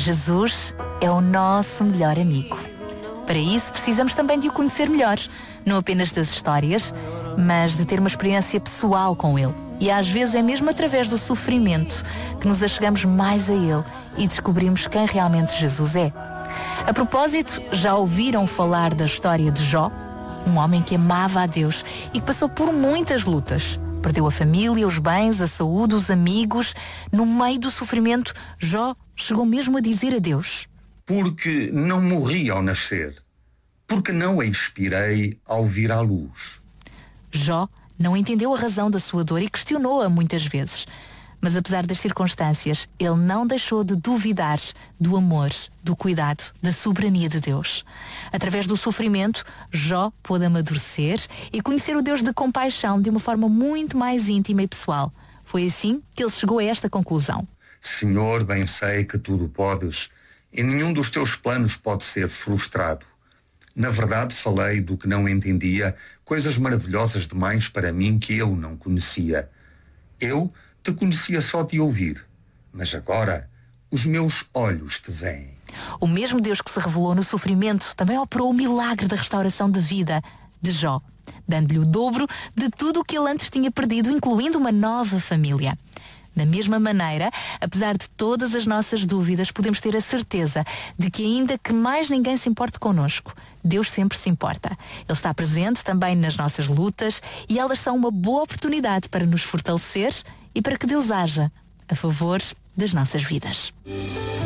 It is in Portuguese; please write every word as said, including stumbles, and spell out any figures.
Jesus é o nosso melhor amigo. Para isso, precisamos também de o conhecer melhor, não apenas das histórias, mas de ter uma experiência pessoal com Ele. E às vezes é mesmo através do sofrimento que nos achegamos mais a Ele e descobrimos quem realmente Jesus é. A propósito, já ouviram falar da história de Jó? Um homem que amava a Deus e que passou por muitas lutas. Perdeu a família, os bens, a saúde, os amigos. No meio do sofrimento, Jó chegou mesmo a dizer a Deus: porque não morri ao nascer, porque não a expirei ao vir à luz. Jó não entendeu a razão da sua dor e questionou-a muitas vezes. Mas apesar das circunstâncias, ele não deixou de duvidar do amor, do cuidado, da soberania de Deus. Através do sofrimento, Jó pôde amadurecer e conhecer o Deus de compaixão de uma forma muito mais íntima e pessoal. Foi assim que ele chegou a esta conclusão: Senhor, bem sei que tudo podes e nenhum dos teus planos pode ser frustrado. Na verdade, falei do que não entendia, coisas maravilhosas demais para mim que eu não conhecia. Eu te conhecia só de ouvir, mas agora os meus olhos te veem. O mesmo Deus que se revelou no sofrimento também operou o milagre da restauração de vida de Jó, dando-lhe o dobro de tudo o que ele antes tinha perdido, incluindo uma nova família. Da mesma maneira, apesar de todas as nossas dúvidas, podemos ter a certeza de que ainda que mais ninguém se importe connosco, Deus sempre se importa. Ele está presente também nas nossas lutas e elas são uma boa oportunidade para nos fortalecer e para que Deus haja a favor das nossas vidas.